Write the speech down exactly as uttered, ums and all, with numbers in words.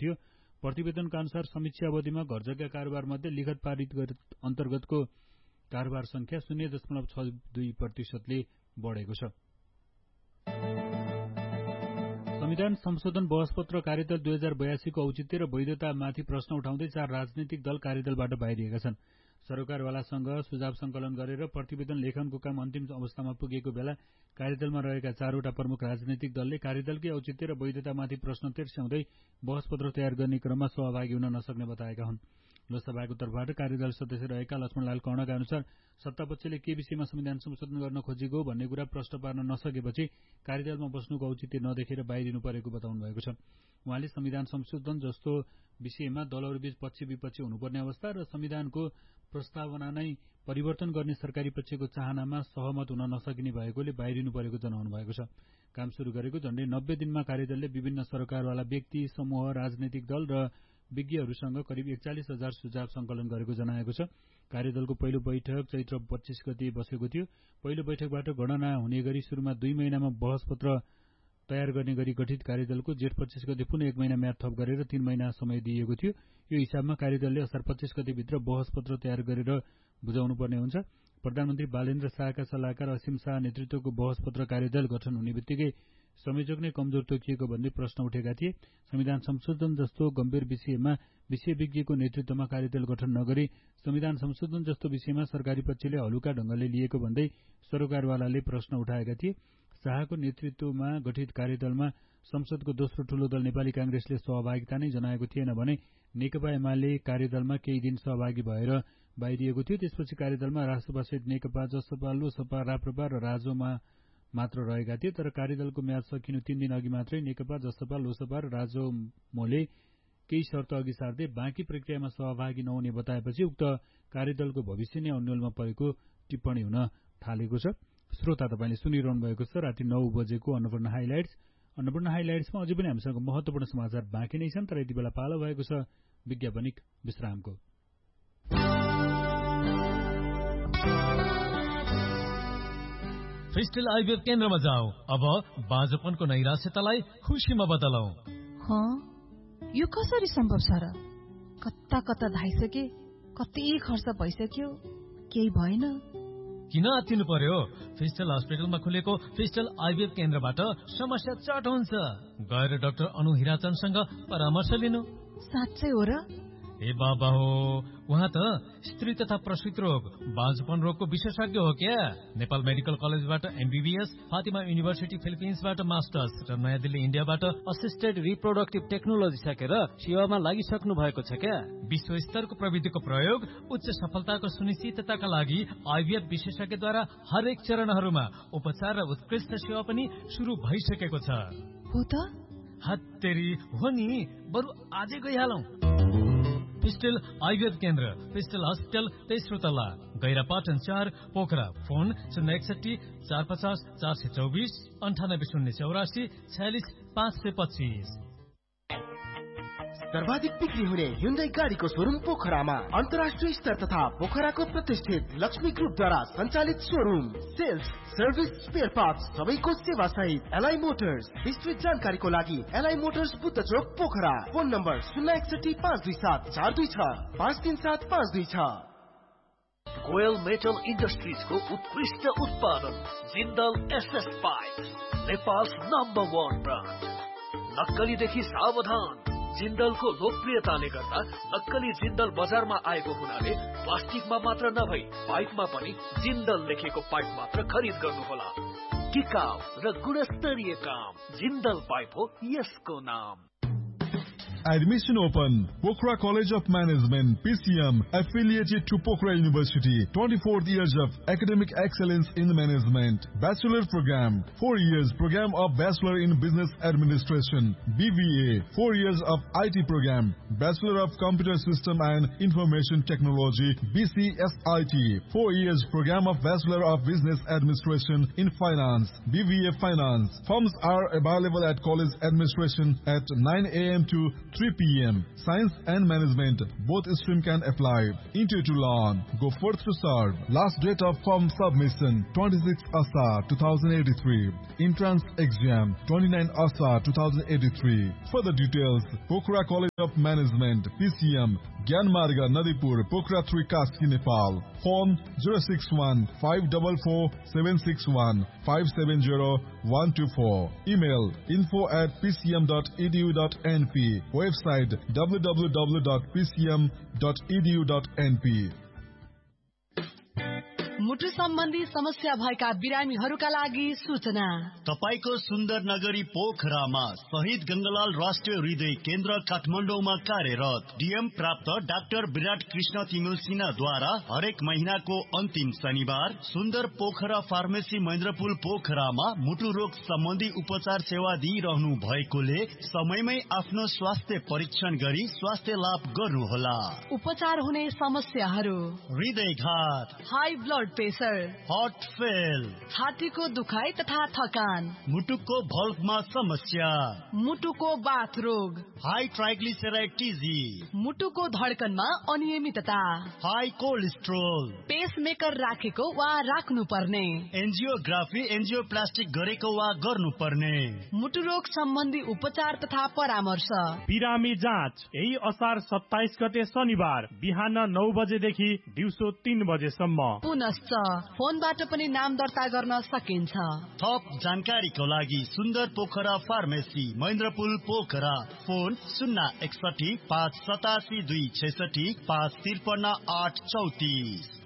थियो। प्रतिवेदनका अनुसार समीक्षा अवधिमा घरजग्गा कारोबारमध्ये लिखत पारित अन्तर्गतको कारोबार संख्या शून्य दशमलव छ दुई प्रतिशतले बढेको छ। संविधान संशोधन बहसपत्र कार्यदल दुई हजार बयासीको औचित्य र वैधतामाथि प्रश्न उठाउँदै चार राजनीतिक दल कार्यदलबाट बाहिरिएका छन्। सरकारवालासँग सुझाव संकलन गरेर प्रतिवेदन लेखनको काम अन्तिम अवस्थामा पुगेको बेला कार्यदलमा रहेका चारवटा प्रमुख राजनीतिक दलले कार्यदलकै औचित्य र वैधतामाथि प्रश्न तिर्स्याउँदै बहसपत्र तयार गर्ने क्रममा सहभागी हुन नसक्ने बताएका हुन्। लोकसभाको तर्फबाट कार्यदल सदस्य रहेका लक्ष्मणलाल कर्णका अनुसार सत्तापक्षले के विषयमा संविधान संशोधन गर्न खोजेको भन्ने कुरा प्रश्न पार्न नसकेपछि कार्यदलमा बस्नुको औचित्य नदेखेर बाहिरिनु परेको बताउनु भएको छ। उहाँले संविधान संशोधन जस्तो विषयमा दलहरूबीच पक्ष विपक्ष हुनुपर्ने अवस्था र संविधानको प्रस्तावना नै परिवर्तन गर्ने सरकारी पक्षको चाहनामा सहमत हुन नसकिने भएकोले बाहिरिनु परेको जनाउनु भएको छ। काम सुरु गरेको झण्डै नब्बे दिनमा कार्यदलले विभिन्न सरकारवाला व्यक्ति समूह राजनैतिक दल र विज्ञहरूसँग करिब एकचालिस हजार सुझाव संकलन गरेको जनाएको छ। कार्यदलको पहिलो बैठक चैत्र पच्चीस गते बसेको थियो। पहिलो बैठकबाट गणना हुने गरी सुरुमा दुई महिनामा बहसपत्र तयार गर्ने गरी गठित कार्यदलको जेठ पच्चीस गते पुनः एक महिना म्याद थप गरेर तीन महिना समय दिएको थियो। यो हिसाबमा कार्यदलले असार पच्चीस गतेभित्र बहसपत्र तयार गरेर बुझाउनु पर्ने हुन्छ। प्रधानमन्त्री बालेन्द्र शाहका सल्लाहकार असीम शाह नेतृत्वको बहसपत्र कार्यदल गठन हुने बित्तिकै संयोजक नै कमजोर तोकिएको भन्दै प्रश्न उठेका थिए। संविधान संशोधन जस्तो गम्भीर विषयमा विषय विज्ञको नेतृत्वमा कार्यदल गठन नगरी संविधान संशोधन जस्तो विषयमा सरकारी पक्षले हलुका ढंगले लिएको भन्दै सरकारवालाले प्रश्न उठाएका थिए। शाहको नेतृत्वमा गठित कार्यदलमा संसदको दोस्रो ठूलो दल नेपाली कांग्रेसले सहभागिता नै जनाएको थिएन भने नेकपा एमाले कार्यदलमा केही दिन सहभागी भएर बाहिरिएको थियो। त्यसपछि कार्यदलमा राष्ट्रवासहित नेकपा जसपा लोसपा राप्रपा र राजोमा मात्र रहेका थिए। तर कार्यदलको म्याद सकिनु तीन दिन अघि मात्रै नेकपा जसपा लोसपा र राजोमोले केही शर्त अघि सार्दै बाँकी प्रक्रियामा सहभागी नहुने बताएपछि उक्त कार्यदलको भविष्य नै अन्यलमा परेको टिप्पणी हुन थालेको छ। श्रोता तपाईले सुनिरहनु भएको छ राति नौ बजेको अन्नपूर्ण हाइलाइट्स। अन्नपूर्ण हाइलाइट्समा अझै पनि हामीसँग महत्वपूर्ण समाचार बाँकी नै छन्, तर यति बेला पालो भएको छ विज्ञापनिक विश्रामको। फिस्टल आइभीएफ केन्द्रमा जाऊ, अब बाँझोपनको नैराश्यतालाई खुसीमा बदलौ। हाँ, यो कसरी सम्भव छ र? कता कता धाइसके, कति खर्च भइसक्यो, केही भएन। किन आत्तिनु पर्यो? फिस्टल हस्पिटलमा खुलेको फिस्टल आइभीएफ केन्द्रबाट समस्या चट हुन्छ। गएर डाक्टर अनु हिराचनसँग परामर्श लिनु। साँच्चै हो र? ए बाबा हो, उहाँ त स्त्री तथा प्रसूति रोग बाँझोपन रोगको विशेषज्ञ हो क्या। नेपाल मेडिकल कलेजबाट एमबीबीएस, फातिमा युनिभर्सिटी फिलिपिन्सबाट मास्टर्स र नयाँ दिल्ली इन्डियाबाट असिस्टेड रिप्रोडक्टिभ टेक्नोलोजी सकेर सेवामा लागिसक्नु भएको छ क्या। विश्व स्तरको प्रविधिको प्रयोग उच्च सफलताको सुनिश्चितताका लागि आइभीएफ विशेषज्ञद्वारा हरेक चरणहरूमा उपचार र उत्कृष्ट सेवा पनि शुरू भइसकेको छ। हो त? हत्तेरी हो नि, बरु आजै गइहालौं। फिस्टल आइभीएफ केन्द्र, फिस्टल हस्पिटल, तेस्रो तल्ला, गैरापाटन चार, पोखरा। फोन शून्य एकसठी चार पचास चार सय चौबिस अन्ठानब्बे शून्य चौरासी छयालिस पाँच सय पच्चीस। सर्वाधिक बिक्री हुने ह्युन्डाई गाडीको शोरूम पोखरामा अन्तर्राष्ट्रिय स्तर तथा पोखराको प्रतिष्ठित लक्ष्मी ग्रुपद्वारा सञ्चालित showroom. Sales, service, spare parts सबैको सेवा सहित एलआई मोटर्स। विस्तृत जानकारीको लागि एलआई मोटर्स बुद्ध चोक पोखरा। फोन नम्बर शून्य एकसठी पाँच दुई सात चार दुई छ पाँच तीन सात पाँच दुई छ। गोयल मेटल इन्डस्ट्रिजको उत्कृष्ट उत्पादन Jindal SS pipe, Nepal's number one brand. नक्कलीदेखि सावधान। जिन्दलको लोकप्रियताले गर्दा नक्कली जिन्दल बजारमा आएको हुनाले प्लास्टिकमा मात्र नभई पाइपमा पनि जिन्दल लेखेको पाइप मात्र खरिद गर्नुहोला। टिकाउ र गुणस्तरीय काम जिन्दल पाइप हो यसको नाम। Admission open. Pokhara College of Management, P C M, affiliated to Pokhara University. twenty-four years of academic excellence in management. Bachelor program, four years program of Bachelor in Business Administration. B V A, four years of I T program. Bachelor of Computer System and Information Technology, B C S I T. four years program of Bachelor of Business Administration in Finance, B V A Finance. Forms are available at college administration at nine A M to three P M Science and Management, both stream can apply. Interview to learn. Go forth to serve. Last date of form submission twenty-six Asa two thousand eighty-three. Entrance exam twenty-nine Asa two thousand eighty-three. Further details, Pokhara College of Management, P C M, Gyanmarga, Nadipur, Pokhara three, Kaski, Nepal. Phone zero six one five four four seven six one five seven zero one two four. Email info at p c m dot e d u dot n p. Website w w w dot p c m dot e d u dot n p. मुटु सम्बन्धी समस्या भएका बिरामीहरूका लागि सूचना। तपाईको सुन्दर नगरी पोखरामा शहीद गंगालाल राष्ट्रिय हृदय केन्द्र काठमाडौँमा कार्यरत डीएम प्राप्त डाक्टर विराट कृष्ण तिमिल सिन्हाद्वारा हरेक महिनाको अन्तिम शनिबार सुन्दर पोखरा फार्मेसी महेन्द्रपुल पोखरामा मुटु रोग सम्बन्धी उपचार सेवा दिइरहनु भएकोले समयमै आफ्नो स्वास्थ्य परीक्षण गरी स्वास्थ्य लाभ गर्नुहोला। उपचार हुने समस्याहरू हृदयघात, high blood pressure, heart fail, छातीको दुखाइ तथा थकान, मुटुको भल्भमा समस्या, मुटुको बाथ रोग, हाई ट्राइग्लिसराइड टिजी, मुटुको धड्कनमा अनियमितता, हाई कोलेस्ट्रोल, पेसमेकर राखेको वा राख्नु पर्ने, एन्जियोग्राफी एन्जियोप्लास्टिक गरेको वा गर्नुपर्ने, मुटु रोग सम्बन्धी उपचार तथा परामर्श। बिरामी जाँच यही असार सत्ताइस गते शनिबार बिहान नौ बजेदेखि दिउँसो तीन बजेसम्म। पुनश्च फोनबाट पनि नाम दर्ता गर्न सकिन्छ। थप जानकारीको लागि सुन्दर पोखरा फार्मेसी महेन्द्रपुल पोखरा। फोन शून्य एकसठी पाँच सतासी दुई छैसठी पाँच त्रिपन्न आठ चौतिस।